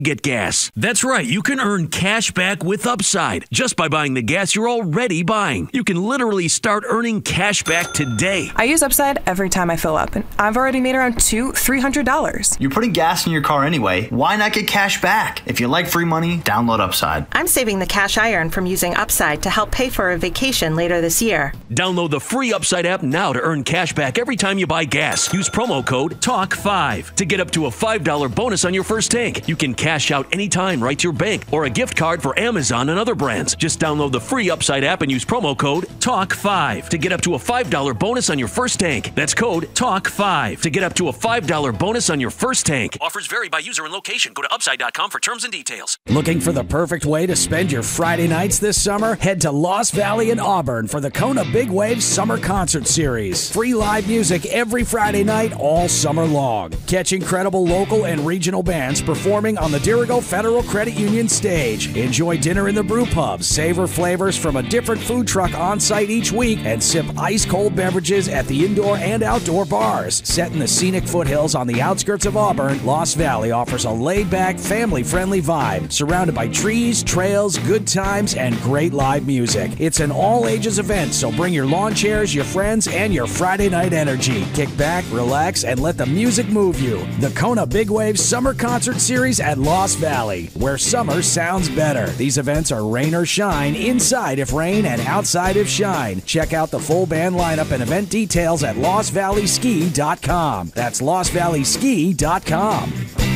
get gas. That's right, you can earn cash back with Upside just by buying the gas you're already buying. You can literally start earning cash back today. I use Upside every time I fill up, and I've already made around $200-$300. You're putting gas in your car anyway. Why not get cash back? If you like free money, download Upside. I'm saving the cash I earn from using Upside to help pay for a vacation later this year. Download the free Upside app now to earn cash back every time you buy gas. Use promo code TALK5 to get up to a $5 bonus on your first tank. You can cash out anytime right to your bank or a gift card for Amazon and other brands. Just download the free Upside app and use promo code TALK5 to get up to a $5 bonus on your first tank. That's code TALK5 to get up to a $5 bonus on your first tank. Offers vary by user and location. Go to upside.com for terms and details. Looking for the perfect way to spend your Friday nights this summer? Head to Lost Valley in Auburn for the Kona Big Waves Summer Concert Series. Free live music every Friday night all summer long. Catch incredible local and regional bands performing on the Dirigo Federal Credit Union stage. Enjoy dinner in the brew pub, savor flavors from a different food truck on site each week, and sip ice-cold beverages at the indoor and outdoor bars. Set in the scenic foothills on the outskirts of Auburn, Lost Valley offers a laid-back, family-friendly vibe, surrounded by trees, trails, good times, and great live music. It's an all-ages event, so bring your lawn chairs, your friends, and your Friday night energy. Kick back, relax, and let the music move you. The Kona Big Waves Summer Concert Series at Lost Valley, where summer sounds better. These events are rain or shine, inside if rain and outside if shine. Check out the full band lineup and event details at LostValleySki.com. That's LostValleySki.com.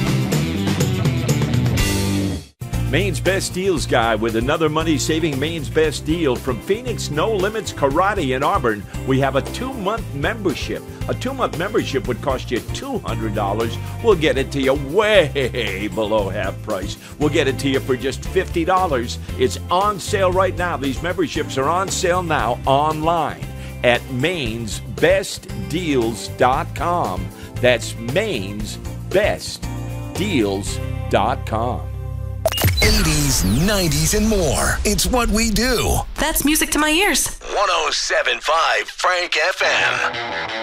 Maine's Best Deals Guy with another money-saving Maine's Best Deal from Phoenix No Limits Karate in Auburn. We have a 2-month membership. A 2-month membership would cost you $200. We'll get it to you way below half price. We'll get it to you for just $50. It's on sale right now. These memberships are on sale now online at mainsbestdeals.com. That's mainsbestdeals.com. 80s, 90s, and more. It's what we do. That's music to my ears. 107.5 Frank FM.